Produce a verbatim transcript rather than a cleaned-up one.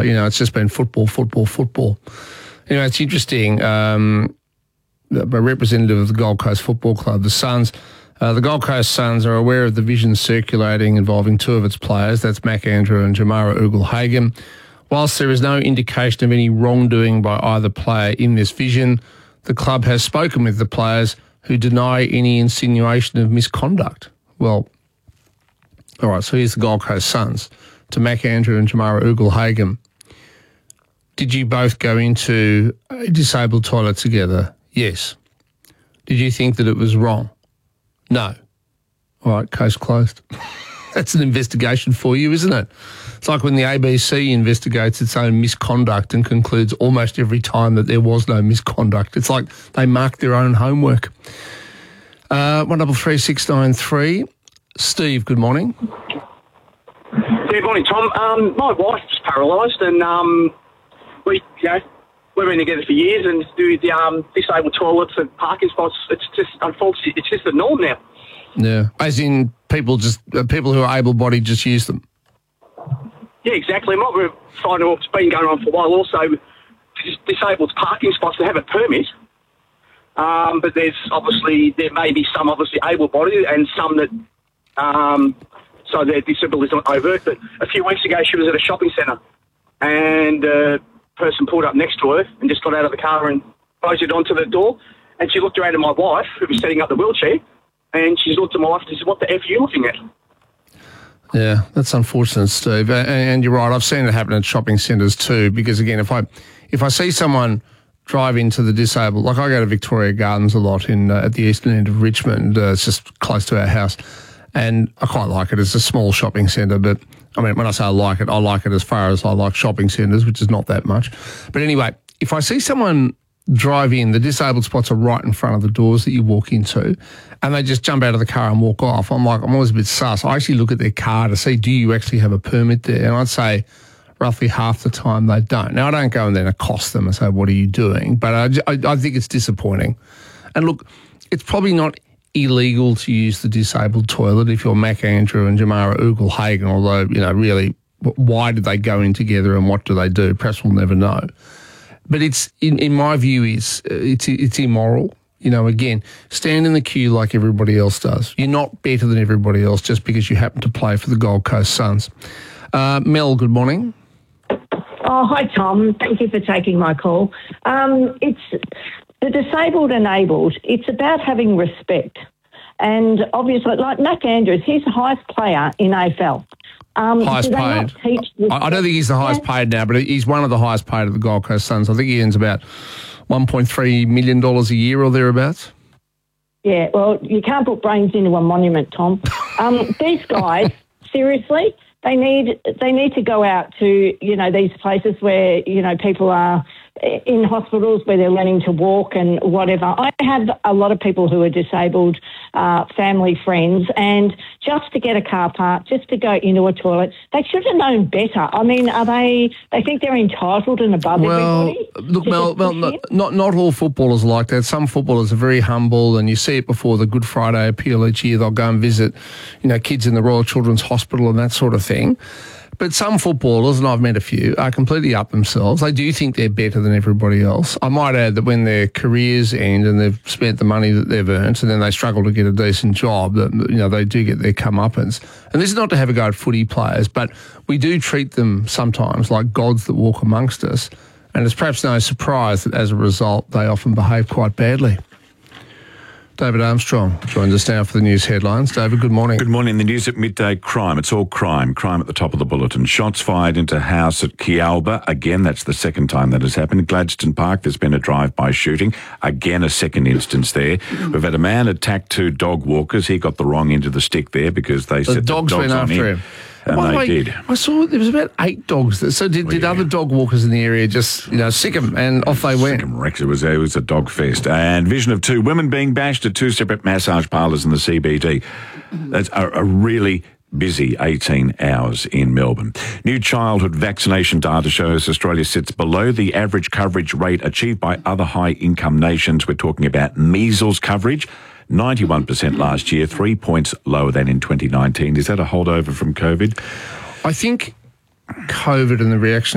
You know, it's just been football, football, football. Anyway, it's interesting. Um, a representative of the Gold Coast Football Club, the Suns, uh, the Gold Coast Suns are aware of the vision circulating involving two of its players, that's Mac Andrew and Jamara Ugle-Hagan. Whilst there is no indication of any wrongdoing by either player in this vision, the club has spoken with the players who deny any insinuation of misconduct. Well, all right, so here's the Gold Coast Suns. To Mac Andrew and Jamara Ugle-Hagan. Did you both go into a disabled toilet together? Yes. Did you think that it was wrong? No. All right, case closed. That's an investigation for you, isn't it? It's like when the A B C investigates its own misconduct and concludes almost every time that there was no misconduct. It's like they mark their own homework. Uh, one double three six nine three. Steve, good morning. Good morning, Tom. Um, my wife's paralysed, and um, we, you know, we've been together for years, and do the um, disabled toilets and parking spots. It's just, unfortunately, it's just the norm now. Yeah, as in people just uh, people who are able-bodied just use them. Yeah, exactly. And what we're finding, it's been going on for a while. Also, dis- disabled parking spots to have a permit, um, but there's obviously there may be some obviously able-bodied and some that. Um, So their disability is not overt, but a few weeks ago she was at a shopping centre and a person pulled up next to her and just got out of the car and closed it onto the door, and she looked around at my wife, who was setting up the wheelchair, and she looked at my wife and said, "What the F are you looking at?" Yeah, that's unfortunate, Steve. And, and you're right, I've seen it happen at shopping centres too, because again, if I if I see someone drive into the disabled, like I go to Victoria Gardens a lot in uh, at the eastern end of Richmond, uh, it's just close to our house. And I quite like it. It's a small shopping centre, but I mean, when I say I like it, I like it as far as I like shopping centres, which is not that much. But anyway, if I see someone drive in, the disabled spots are right in front of the doors that you walk into, and they just jump out of the car and walk off. I'm like, I'm always a bit sus. I actually look at their car to see, do you actually have a permit there? And I'd say roughly half the time they don't. Now, I don't go and then accost them and say, what are you doing? But I, I, I think it's disappointing. And look, it's probably not illegal to use the disabled toilet if you're Mac Andrew and Jamara Ugle-Hagan, although, you know, really, why did they go in together and what do they do? Perhaps we'll never know. But it's, in, in my view, is it's it's immoral. You know, again, stand in the queue like everybody else does. You're not better than everybody else just because you happen to play for the Gold Coast Suns. Uh, Mel, good morning. Oh, hi, Tom. Thank you for taking my call. Um, it's... The disabled enabled, it's about having respect. And obviously, like Mac Andrews, he's the highest player in A F L. Um, highest paid. I, I don't think he's the highest yeah. paid now, but he's one of the highest paid of the Gold Coast Suns. I think he earns about one point three million dollars a year or thereabouts. Yeah, well, you can't put brains into a monument, Tom. Um, these guys, seriously, they need they need to go out to, you know, these places where, you know, people are in hospitals where they're learning to walk and whatever. I have a lot of people who are disabled, uh, family, friends, and just to get a car park, just to go into a toilet, they should have known better. I mean, are they, they think they're entitled and above well, everybody? Look, Mel, Mel not, not, not all footballers are like that. Some footballers are very humble, and you see it before the Good Friday appeal each year. They'll go and visit, you know, kids in the Royal Children's Hospital and that sort of thing. But some footballers, and I've met a few, are completely up themselves. They do think they're better than everybody else. I might add that when their careers end and they've spent the money that they've earned and then they struggle to get a decent job, that, you know, they do get their comeuppance. And this is not to have a go at footy players, but we do treat them sometimes like gods that walk amongst us. And it's perhaps no surprise that as a result, they often behave quite badly. David Armstrong joins us now for the news headlines. David, good morning. Good morning. The news at midday, crime. It's all crime. Crime at the top of the bulletin. Shots fired into house at Kialba. Again, that's the second time that has happened. Gladstone Park, there's been a drive-by shooting. Again, a second instance there. We've had a man attack two dog walkers. He got the wrong end of the stick there because they the set dogs the dogs went on after him. him. And By the they way, did. I saw there was about eight dogs there. So did, Well, did yeah. other dog walkers in the area just, you know, sick them and off they went? Sick 'em, Rex. It was, it was a dog fest. And vision of two women being bashed at two separate massage parlours in the C B D. That's a, a really busy eighteen hours in Melbourne. New childhood vaccination data shows Australia sits below the average coverage rate achieved by other high-income nations. We're talking about measles coverage. ninety-one percent last year, three points lower than in twenty nineteen. Is that a holdover from COVID? I think COVID and the reaction